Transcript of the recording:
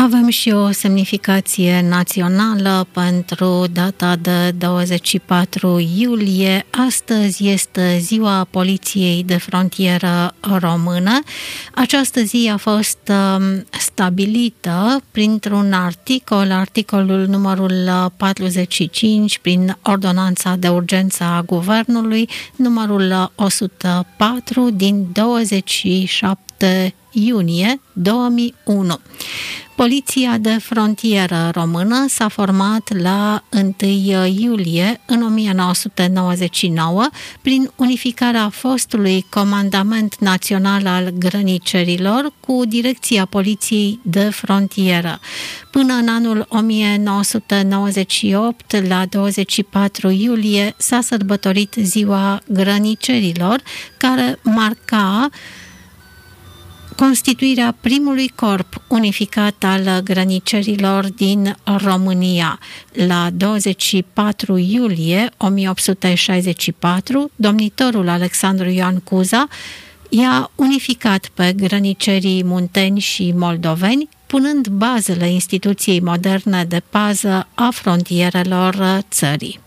Avem și o semnificație națională pentru data de 24 iulie. Astăzi este Ziua Poliției de Frontieră Română. Această zi a fost stabilită printr-un articolul numărul 45, prin Ordonanța de Urgență a Guvernului, numărul 104 din 27 iunie 2001. Poliția de Frontieră Română s-a format la 1 iulie în 1999 prin unificarea fostului Comandament Național al Grănicerilor cu Direcția Poliției de Frontieră. Până în anul 1998, la 24 iulie, s-a sărbătorit Ziua Grănicerilor, care marca constituirea primului corp unificat al grănicerilor din România. La 24 iulie 1864, domnitorul Alexandru Ioan Cuza i-a unificat pe grănicerii munteni și moldoveni, punând bazele instituției moderne de pază a frontierelor țării.